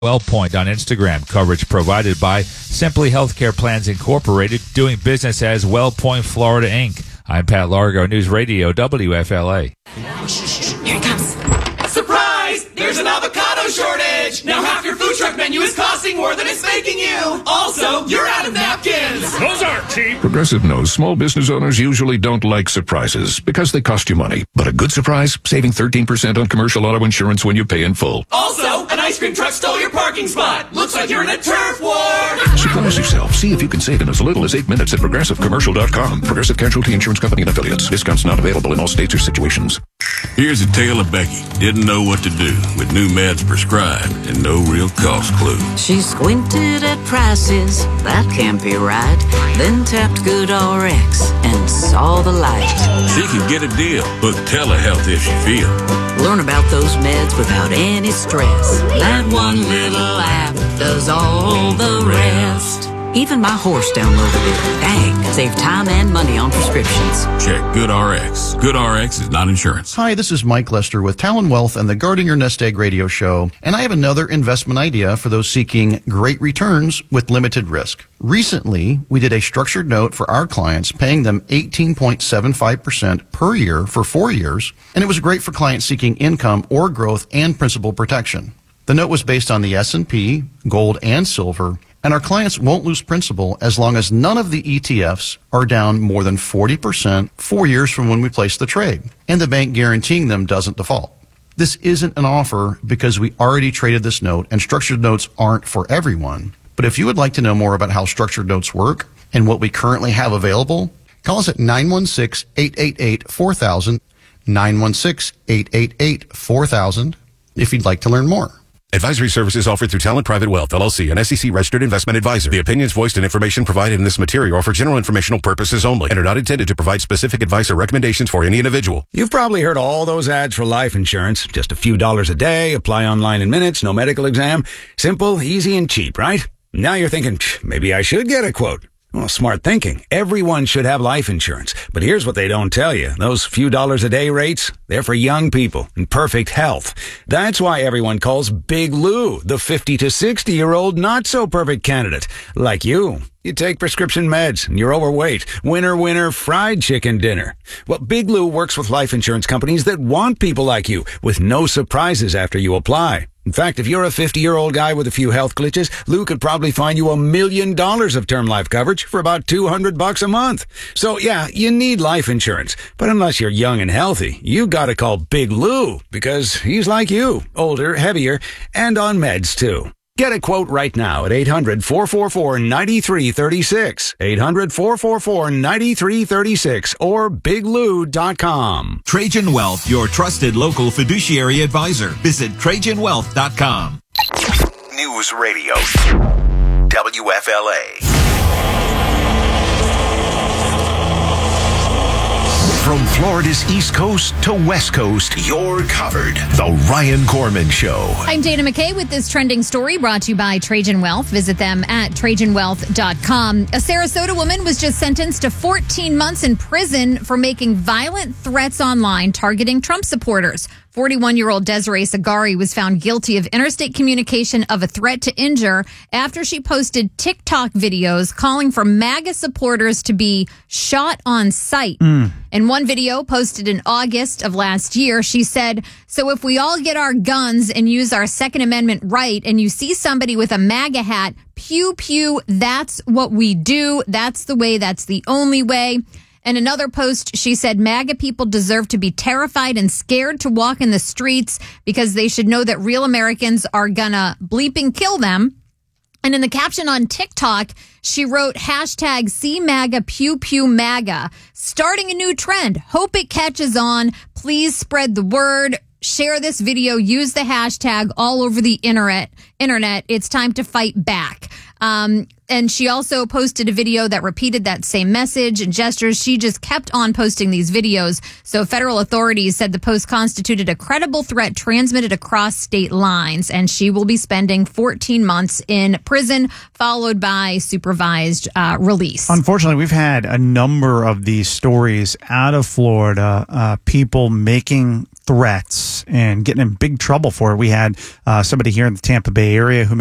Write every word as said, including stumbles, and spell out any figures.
WellPoint on Instagram. Coverage provided by Simply Healthcare Plans Incorporated, doing business as WellPoint Florida, Incorporated. I'm Pat Largo, News Radio, W F L A. Here it comes. Surprise! There's an avocado shortage! Now half your food truck menu is costing more than it's making you! Also, you're out of napkins! Those aren't cheap! Progressive knows small business owners usually don't like surprises because they cost you money. But a good surprise, saving thirteen percent on commercial auto insurance when you pay in full. Also, an ice cream truck stole your parking spot! Looks like you're in a turf war! Surprise yourself. See if you can save in as little as eight minutes at Progressive Commercial dot com. Progressive Casualty Insurance Company and Affiliates. Discounts not available in all states or situations. Here's a tale of Becky. Didn't know what to do with new meds prescribed and no real cost clue. She squinted at prices, that can't be right. Then tapped GoodRx and saw the light. She can get a deal. Book telehealth if she feels. Learn about those meds without any stress. That one little app does all the rest. Even my horse downloaded it. Dang, save time and money on prescriptions. Check GoodRx. GoodRx is not insurance. Hi, this is Mike Lester with Talon Wealth and the Guarding Your Nest Egg radio show, and I have another investment idea for those seeking great returns with limited risk. Recently, we did a structured note for our clients, paying them eighteen point seven five percent per year for four years, and it was great for clients seeking income or growth and principal protection. The note was based on the S and P, gold, and silver, and our clients won't lose principal as long as none of the E T Fs are down more than forty percent four years from when we place the trade, and the bank guaranteeing them doesn't default. This isn't an offer because we already traded this note, and structured notes aren't for everyone. But if you would like to know more about how structured notes work and what we currently have available, call us at nine one six, eight eight eight, four thousand, nine one six, eight eight eight, four thousand, if you'd like to learn more. Advisory services offered through Talent Private Wealth, L L C, an S E C-registered investment advisor. The opinions voiced and information provided in this material are for general informational purposes only and are not intended to provide specific advice or recommendations for any individual. You've probably heard all those ads for life insurance. Just a few dollars a day, apply online in minutes, no medical exam. Simple, easy, and cheap, right? Now you're thinking, maybe I should get a quote. Well, smart thinking. Everyone should have life insurance. But here's what they don't tell you. Those few dollars a day rates, they're for young people in perfect health. That's why everyone calls Big Lou the fifty to sixty year old not so perfect candidate. Like you. You take prescription meds and you're overweight. Winner, winner, fried chicken dinner. Well, Big Lou works with life insurance companies that want people like you with no surprises after you apply. In fact, if you're a fifty-year-old guy with a few health glitches, Lou could probably find you a million dollars of term life coverage for about two hundred bucks a month. So yeah, you need life insurance. But unless you're young and healthy, you gotta call Big Lou because he's like you, older, heavier, and on meds too. Get a quote right now at eight hundred, four four four, nine three three six, eight hundred, four four four, nine three three six, or big lou dot com. Trajan Wealth, your trusted local fiduciary advisor. Visit Trajan Wealth dot com. News Radio, W F L A. From Florida's East Coast to West Coast, you're covered. The Ryan Corman Show. I'm Dana McKay with this trending story brought to you by Trajan Wealth. Visit them at Trajan Wealth dot com. A Sarasota woman was just sentenced to fourteen months in prison for making violent threats online targeting Trump supporters. forty-one-year-old Desiree Sagari was found guilty of interstate communication of a threat to injure after she posted TikTok videos calling for MAGA supporters to be shot on sight. Mm. In one video posted in August of last year, she said, "So if we all get our guns and use our Second Amendment right and you see somebody with a MAGA hat, pew, pew, that's what we do. That's the way. That's the only way." In another post, she said MAGA people deserve to be terrified and scared to walk in the streets because they should know that real Americans are gonna bleeping kill them. And in the caption on TikTok, she wrote hashtag See MAGA Pew Pew MAGA, starting a new trend. Hope it catches on. Please spread the word. Share this video. Use the hashtag all over the internet. Internet. It's time to fight back. Um, and she also posted a video that repeated that same message and gestures. She just kept on posting these videos. So federal authorities said the post constituted a credible threat transmitted across state lines, and she will be spending fourteen months in prison, followed by supervised uh, release. Unfortunately, we've had a number of these stories out of Florida, uh, people making threats and getting in big trouble for it. We had uh, somebody here in the Tampa Bay area who made